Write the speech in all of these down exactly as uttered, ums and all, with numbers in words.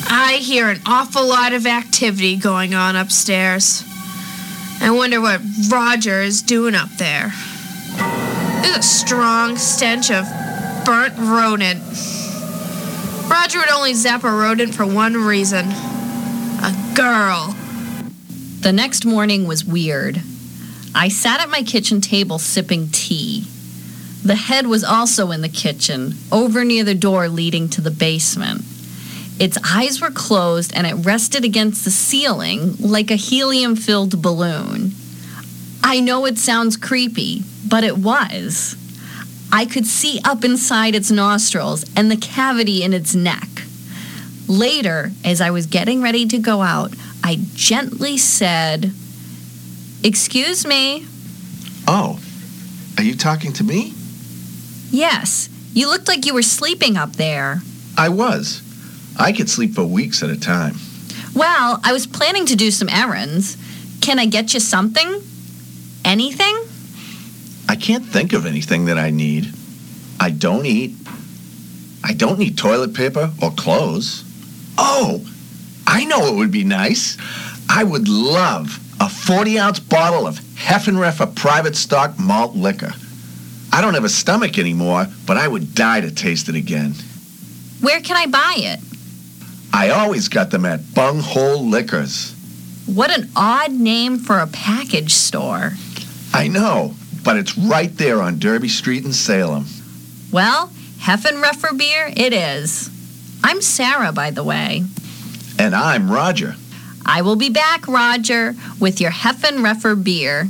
I hear an awful lot of activity going on upstairs. I wonder what Roger is doing up there. There's a strong stench of burnt rodent. Roger would only zap a rodent for one reason. A girl. The next morning was weird. I sat at my kitchen table sipping tea. The head was also in the kitchen, over near the door leading to the basement. Its eyes were closed and it rested against the ceiling like a helium-filled balloon. I know it sounds creepy, but it was. I could see up inside its nostrils and the cavity in its neck. Later, as I was getting ready to go out, I gently said, "Excuse me." Oh, are you talking to me? Yes, you looked like you were sleeping up there. I was. I could sleep for weeks at a time. Well, I was planning to do some errands. Can I get you something? Anything? I can't think of anything that I need. I don't eat. I don't need toilet paper or clothes. Oh, I know what would be nice. I would love a forty-ounce bottle of Heffenreffer private stock malt liquor. I don't have a stomach anymore, but I would die to taste it again. Where can I buy it? I always got them at Bunghole Liquors. What an odd name for a package store. I know, but it's right there on Derby Street in Salem. Well, Heffenreffer beer it is. I'm Sarah, by the way. And I'm Roger. I will be back, Roger, with your Heffenreffer beer.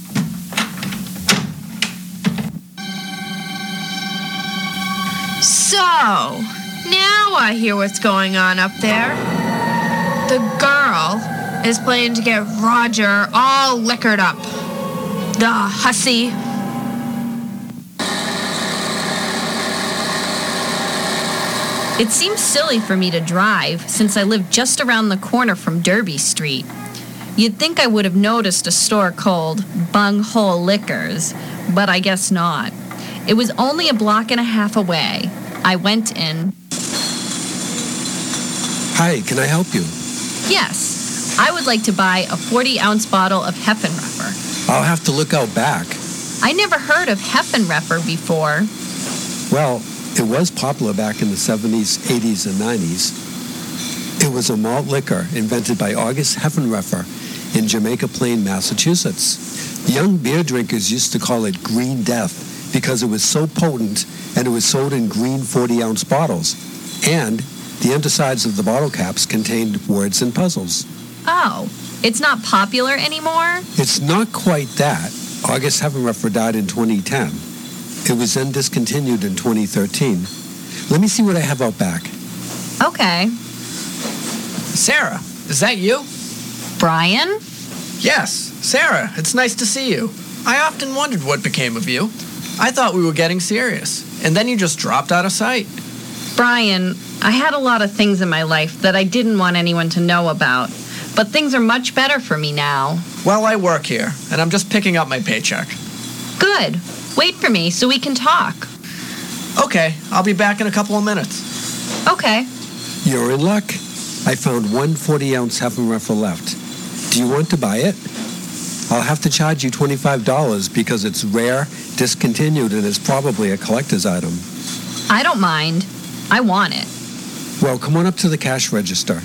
So, now I hear what's going on up there. The girl is planning to get Roger all liquored up. The hussy. It seems silly for me to drive since I live just around the corner from Derby Street. You'd think I would have noticed a store called Bunghole Liquors, but I guess not. It was only a block and a half away. I went in. Hi, can I help you? Yes, I would like to buy a forty-ounce bottle of Heffenreffer. I'll have to look out back. I never heard of Heffenreffer before. Well, it was popular back in the seventies, eighties, and nineties. It was a malt liquor invented by August Heffenreffer in Jamaica Plain, Massachusetts. Young beer drinkers used to call it Green Death because it was so potent and it was sold in green forty-ounce bottles. And the undersides of the bottle caps contained words and puzzles. Oh, it's not popular anymore? It's not quite that. August Heffenreffer died in twenty ten. It was then discontinued in twenty thirteen. Let me see what I have out back. Okay. Sarah, is that you? Brian? Yes, Sarah, it's nice to see you. I often wondered what became of you. I thought we were getting serious, and then you just dropped out of sight. Brian, I had a lot of things in my life that I didn't want anyone to know about, but things are much better for me now. Well, I work here, and I'm just picking up my paycheck. Good. Wait for me so we can talk. Okay, I'll be back in a couple of minutes. Okay. You're in luck. I found one forty-ounce Heffenreffer left. Do you want to buy it? I'll have to charge you twenty-five dollars because it's rare, discontinued, and is probably a collector's item. I don't mind. I want it. Well, come on up to the cash register.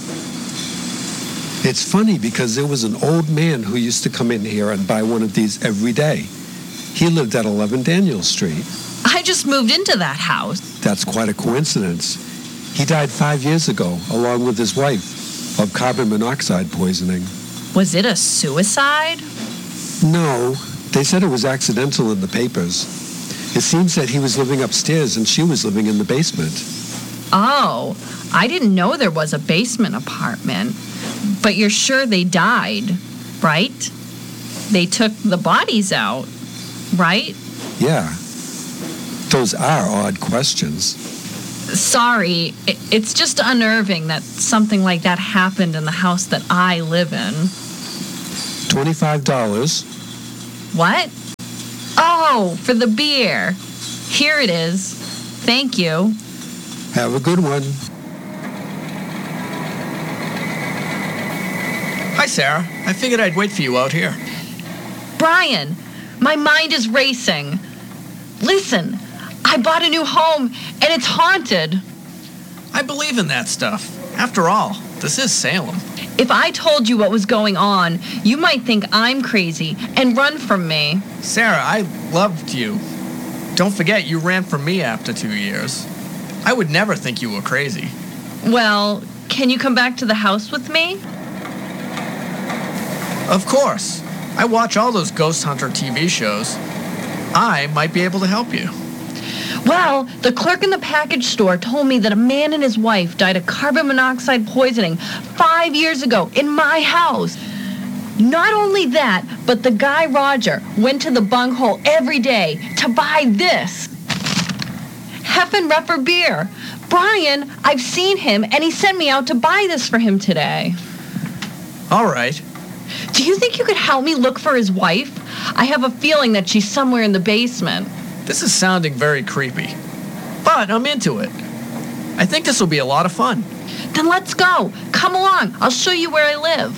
It's funny because there was an old man who used to come in here and buy one of these every day. He lived at eleven Daniel Street. I just moved into that house. That's quite a coincidence. He died five years ago, along with his wife, of carbon monoxide poisoning. Was it a suicide? No, they said it was accidental in the papers. It seems that he was living upstairs and she was living in the basement. Oh, I didn't know there was a basement apartment. But you're sure they died, right? They took the bodies out, right? Yeah. Those are odd questions. Sorry, it's just unnerving that something like that happened in the house that I live in. twenty-five dollars. What? Oh, for the beer. Here it is. Thank you. Have a good one. Hi, Sarah. I figured I'd wait for you out here. Brian, my mind is racing. Listen, I bought a new home and it's haunted. I believe in that stuff. After all, this is Salem. If I told you what was going on, you might think I'm crazy and run from me. Sarah, I loved you. Don't forget you ran from me after two years. I would never think you were crazy. Well, can you come back to the house with me? Of course. I watch all those ghost hunter T V shows. I might be able to help you. Well, the clerk in the package store told me that a man and his wife died of carbon monoxide poisoning five years ago in my house. Not only that, but the guy Roger went to the bunghole every day to buy this. Heffenreffer beer. Brian, I've seen him and he sent me out to buy this for him today. All right. Do you think you could help me look for his wife? I have a feeling that she's somewhere in the basement. This is sounding very creepy, but I'm into it. I think this will be a lot of fun. Then let's go. Come along. I'll show you where I live.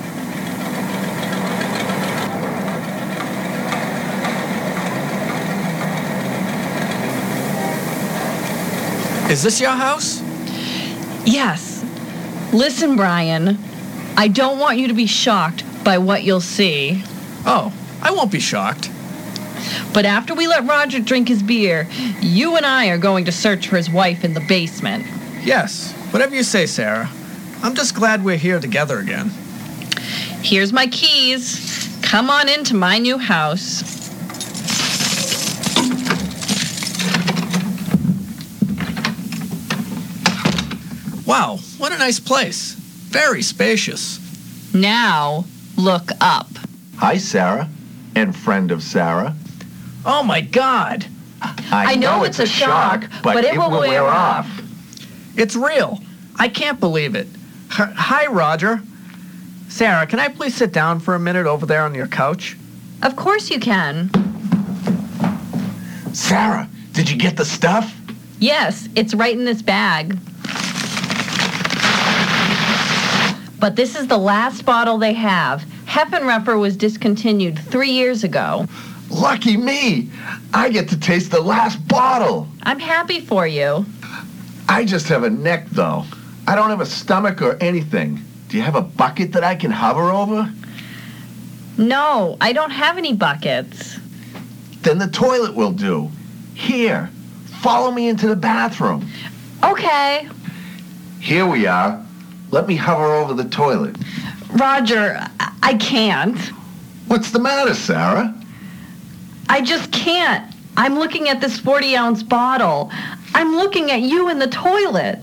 Is this your house? Yes. Listen, Brian, I don't want you to be shocked by what you'll see. Oh, I won't be shocked. But after we let Roger drink his beer, you and I are going to search for his wife in the basement. Yes, whatever you say, Sarah. I'm just glad we're here together again. Here's my keys. Come on into my new house. Wow, what a nice place. Very spacious. Now, look up. Hi, Sarah, and friend of Sarah. Oh my God! I, I know it's a shock, but it will wear off. It's real. I can't believe it. H- Hi, Roger. Sarah, can I please sit down for a minute over there on your couch? Of course you can. Sarah, did you get the stuff? Yes, it's right in this bag. But this is the last bottle they have. Heffenreffer was discontinued three years ago. Lucky me! I get to taste the last bottle. I'm happy for you. I just have a neck, though. I don't have a stomach or anything. Do you have a bucket that I can hover over? No, I don't have any buckets. Then the toilet will do. Here, follow me into the bathroom. Okay. Here we are. Let me hover over the toilet. Roger, I, I can't. What's the matter, Sarah? I just can't. I'm looking at this forty-ounce bottle. I'm looking at you in the toilet.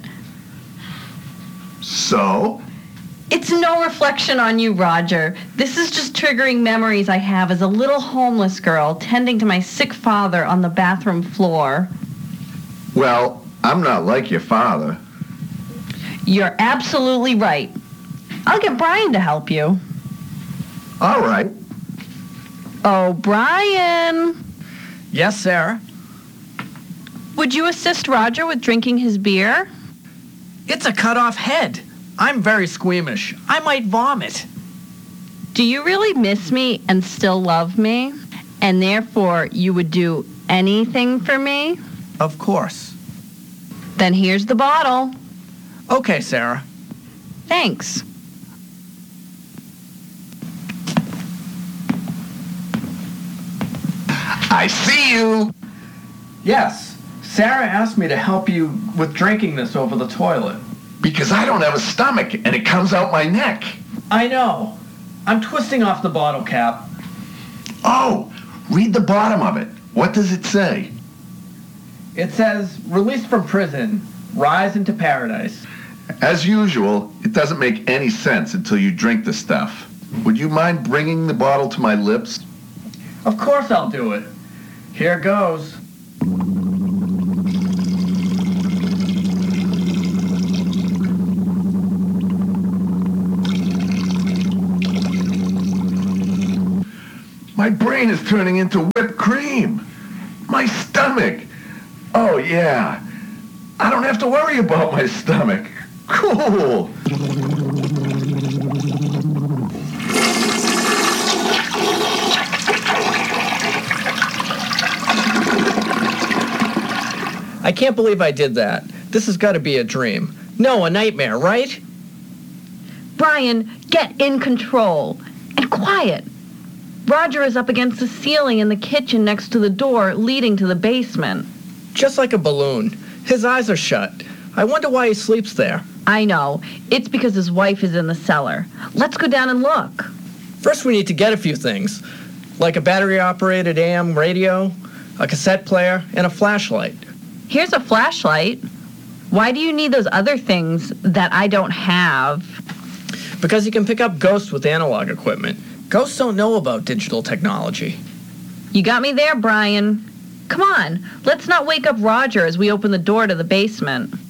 So? It's no reflection on you, Roger. This is just triggering memories I have as a little homeless girl tending to my sick father on the bathroom floor. Well, I'm not like your father. You're absolutely right. I'll get Brian to help you. All right. Oh, Brian. Yes, Sarah? Would you assist Roger with drinking his beer? It's a cut-off head. I'm very squeamish. I might vomit. Do you really miss me and still love me? And therefore, you would do anything for me? Of course. Then here's the bottle. Okay, Sarah. Thanks. I see you. Yes, Sarah asked me to help you with drinking this over the toilet. Because I don't have a stomach and it comes out my neck. I know. I'm twisting off the bottle cap. Oh, read the bottom of it. What does it say? It says, released from prison, rise into paradise. As usual, it doesn't make any sense until you drink the stuff. Would you mind bringing the bottle to my lips? Of course I'll do it. Here goes. My brain is turning into whipped cream. My stomach. Oh, yeah. I don't have to worry about my stomach. Cool. I can't believe I did that. This has got to be a dream. No, a nightmare, right? Brian, get in control. And quiet. Roger is up against the ceiling in the kitchen next to the door leading to the basement. Just like a balloon. His eyes are shut. I wonder why he sleeps there. I know. It's because his wife is in the cellar. Let's go down and look. First, we need to get a few things, like a battery-operated A M radio, a cassette player, and a flashlight. Here's a flashlight. Why do you need those other things that I don't have? Because you can pick up ghosts with analog equipment. Ghosts don't know about digital technology. You got me there, Brian. Come on, let's not wake up Roger as we open the door to the basement.